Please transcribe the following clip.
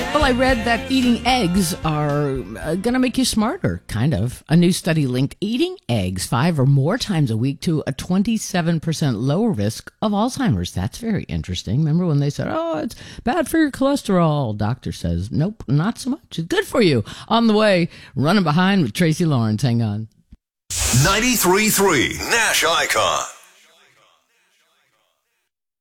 Well, I read that eating eggs are going to make you smarter, kind of. A new study linked eating eggs 5 or more times a week to a 27% lower risk of Alzheimer's. That's very interesting. Remember when they said, oh, it's bad for your cholesterol? Doctor says, nope, not so much. It's good for you. On the way, running behind with Tracy Lawrence. Hang on. 93.3 Nash Icon.